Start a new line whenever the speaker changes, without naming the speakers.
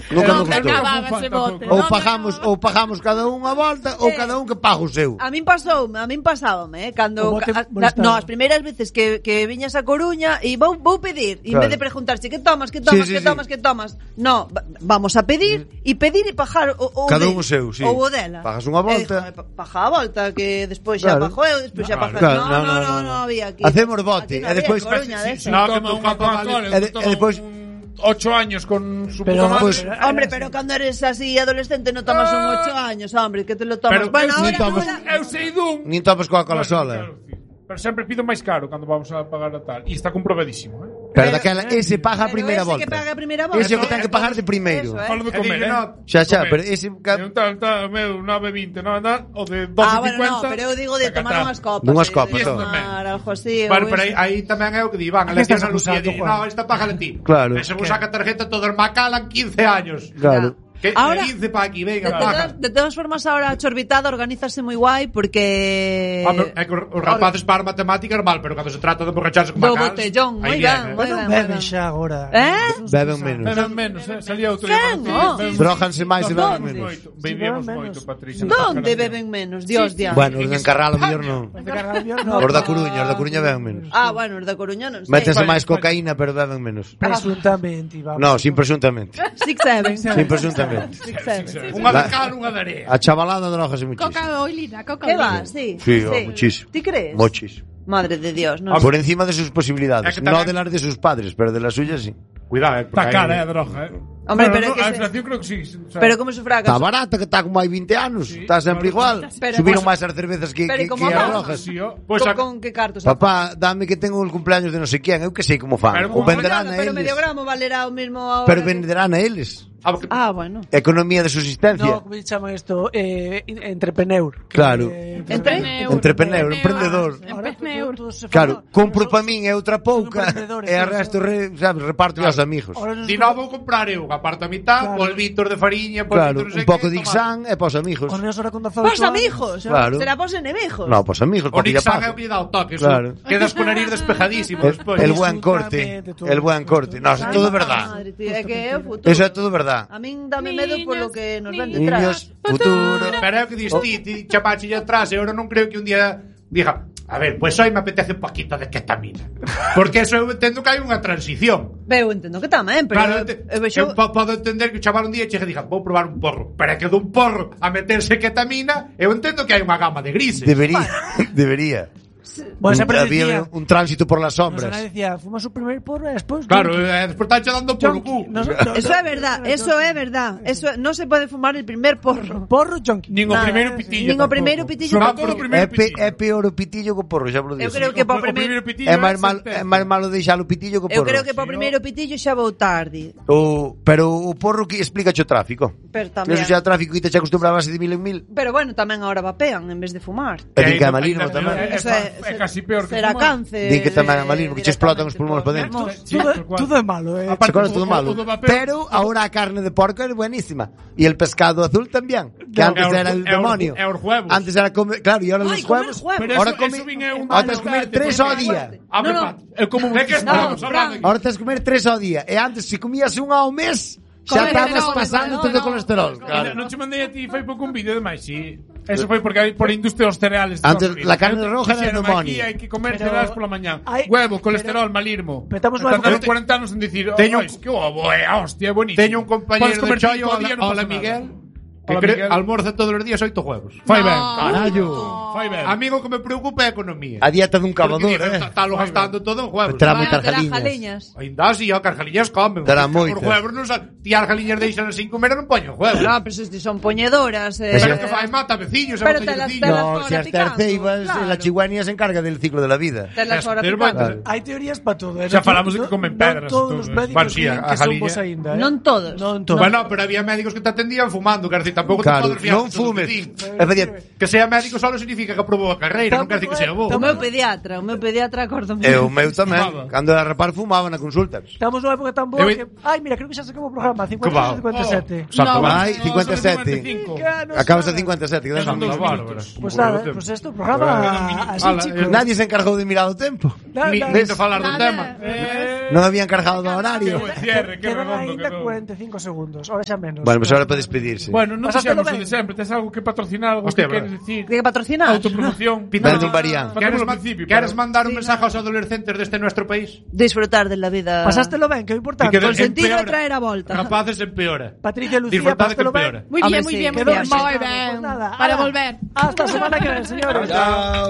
Nunca me gustou. Ou pagamos cada un a volta ou cada un que paga o seu.
A min pasábame, cando as primeiras veces que viñas a Coruña e vou pedir, e en vez de preguntarse que tomas, no, vamos a pedir e pagar o
cada un o seu, sí.
Ou o dela.
Pagas unha volta.
Paga a volta, que despois xa pago eu, despois xa pagas. No, había aquí.
Hacemos bote, e despois
despois 8 años con su puta madre.
Hombre, pero cando eres así adolescente non tomas un 8 años, hombre, que te lo tomas.
Bueno, ahora eu sei dun.
Nin tomas Coca-Cola sola.
Pero sempre pido máis caro cando vamos a pagar a tal. E está comprobadísimo,
Pero daquela, ese paga a primeira volta.
Ese que paga a primeira volta.
Ese que ten que pagar de primeiro.
Falo de comer,
Xa, pero ese...
meu 9.20, o de 12.50.
Bueno, pero eu digo de tomar unhas copas.
Unhas copas,
algo así.
Vale, pero aí tamén é o que di, van, a lección a Lucía, esta paga de ti.
Claro.
Se vos saca tarjeta, todos macalan 15 años.
Claro.
Ahora,
15 para aquí, venga, paga.
De todas formas, ahora a Chorbitada organízase moi guai porque...
É que os rapaces para a matemática é normal, pero cando se trata de emborracharse con
do
macals...
botellón, moi ben.
Beben xa agora.
Beben menos.
Beben menos, salía outro
día.
Droganse máis e beben menos.
Bebíamos moito, Patricia.
Donde beben menos? Dios, diante.
Bueno, os de Encarralo mellor non. Os da Coruña beben menos.
Bueno, os da Coruña non sei.
Métense máis cocaína, pero beben menos.
Presuntamente, vamos.
No, sin presuntamente.
Six Seven.
Sin presuntamente.
Unha de cal, unha de area.
A chavalada drogase muchísimo.
Coca oilina, coca.
Que va, sí.
Sí, muchísimo.
¿Ti crees?
Muchísimo.
Madre de Dios, no.
Por encima de sus posibilidades, no de las de sus padres, pero de las suyas sí.
Cuidado,
está cara, droga,
Hombre, pero
a inflación creo que sí.
Pero como se fraca.
Está barata, que está como hai 20 anos. Está sempre igual. Subieron máis as cervezas que as drogas.
Con que cartos?
Papá, dame que tengo el cumpleaños de no sé quién. Eu que sei como fan. O venderán a eles.
Pero medio gramo valerá o mismo ahora.
Pero venderán a eles.
Bueno.
Economía de subsistencia.
No, como chaman isto, entrepreneur.
Claro.
Entrepreneur,
emprendedor. Claro, compro para min e outra pouca e a resto, reparto aos amigos.
Si non vou comprar eu, aparta a mitad, pol litro de fariña, pol litro
un pouco de Ixán e pos amigos.
Pos amigos? Será pos enemigos?
No, pos amigos.
O Ixán é o que dá o toque. Quedas con nariz despejadísimo despois.
El buen corte. No, é todo verdad. Eso é todo verdad.
A min dame medo polo que nos ven detrás.
Futuro.
Pero é o que dis ti chapache atrás e ahora non creo que un día diga, a ver, pues hoy me apetece un poquito de ketamina. Porque eso eu entendo que hai unha transición.
Eu entendo que tamén, pero
eu podo entender que o chaval un día chegue e diga, vou probar un porro. Pero é que dun porro a meterse ketamina, eu entendo que hai unha gama de grises.
Debería.
Bueno,
había un tránsito por las sombras.
Nos decía, fumas o primer porro e despois...
Claro, despois está dando por o cu.
Eso é verdad. Eso non se pode fumar el primer porro.
Porro junkie.
Nin o primeiro pitillo.
Nin o primeiro pitillo.
É peor o pitillo que o porro, xa vos lo dixo.
Eu creo que para o primeiro
pitillo é máis malo deixar o pitillo que o porro.
Eu creo que para o primeiro pitillo xa vou tarde.
Pero o porro que explica o tráfico.
Pero tamén.
Eso xa o tráfico que te acostumbrabas de 1000 en 1000.
Pero bueno, tamén agora vapean en vez de fumar.
E din que é malismo tamén.
É casi peor que
será cáncer.
Din que tamén é malismo, que che explotan os pulmóns para dentro.
Todo é malo,
Aparte todo malo. Pero ahora a carne de porco é buenísima. E el pescado azul tamén, que antes era el demonio. Antes era comer, claro, e ahora los huevos. Ahora tens comer 3 ao día.
É como de que estamos hablando.
Ahora tens comer 3 ao día. E antes se comías un ao mes, xa estabas pasando todo o colesterol.
Non te mandei a ti foi pouco un vídeo de máis, si. Eso foi porque por a industria dos cereales.
Antes la carne roja era demonio.
Aquí hai que comer cereales pola mañá. Huevo, colesterol, malismo.
Tardaron
40 anos en dicir, que ovo, hostia, buenísimo.
Teño un compañero de chollo, hola Miguel, que almorza todos os días 8 huevos.
Fai ben.
Carallo.
Fai ben.
Amigo que me preocupa é a economía.
A dieta dun cavador,
Está lo gastando todo en huevos.
Terá moitas galiñas.
Ainda así, as galiñas comen.
Terá moitas.
Os huevos non son... Ti as galiñas deixan sin comer non poñen huevos.
No, pero se son poñedoras.
Pero que fai mata veciños.
Pero no,
si as terceivas, la chigüeña se encarga del ciclo de la vida.
Hai teorías para todo.
Xa falamos de que comen pedras.
Todos os médicos dicen que son vos aínda.
Non todos.
Bueno, pero había médicos que te atendían fumando. Quer dizer, tampouco te podes fiar.
Non fumes.
Que sea médico solo significa que aprobou a carreira, non quer dizer que sea bo.
O meu pediatra acórdome.
E o meu tamén. Cando era rapaz fumaba na consulta.
Estamos nunha época tan boa que... Ai, mira, creo que xa sacamos o programa 56 57.
Ai, 57. Acabas a 57.
Pues nada, pues esto, programa así, chicos.
Nadie se encargou de mirar o tempo.
Ni de falar do tema.
Non habían cargado do horario.
Quedan ainda 45 segundos, ahora xa menos.
Bueno, pues ahora para despedirse.
Bueno, non fixemos o de sempre, tes algo que patrocinar, algo que queres dicir.
Que patrocinar?
Autopromoción.
Vende un variante.
Queres mandar un mensaje aos adolescentes deste nuestro país?
Disfrutar de la vida.
Pasástelo ben, que é importante.
Con sentido de traer a volta.
Rapaces empeora.
Patricia Lucía, pasástelo ben.
Muy bien, muy bien. Para volver.
Hasta semana que ven, señores.
Chao.